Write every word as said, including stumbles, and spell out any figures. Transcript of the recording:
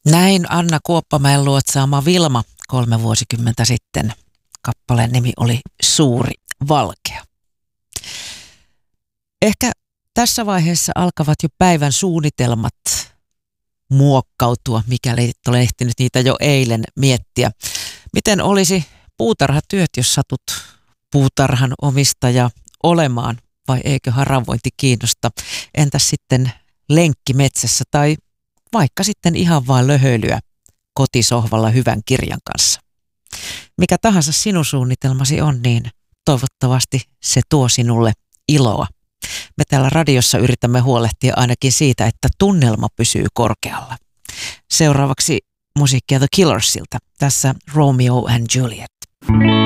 Näin Anna Kuoppamäen luotsaama Vilma kolme vuosikymmentä sitten. Kappaleen nimi oli Suuri Valkea. Ehkä tässä vaiheessa alkavat jo päivän suunnitelmat muokkautua, mikäli et ole ehtinyt niitä jo eilen miettiä. Miten olisi puutarhatyöt, jos satut puutarhan omistaja olemaan, vai eikö haravointi kiinnosta? Entäs sitten lenkki metsässä tai vaikka sitten ihan vaan löhöilyä kotisohvalla hyvän kirjan kanssa? Mikä tahansa sinun suunnitelmasi on, niin toivottavasti se tuo sinulle iloa. Me täällä radiossa yritämme huolehtia ainakin siitä, että tunnelma pysyy korkealla. Seuraavaksi musiikkia The Killersilta. Tässä Romeo and Juliet.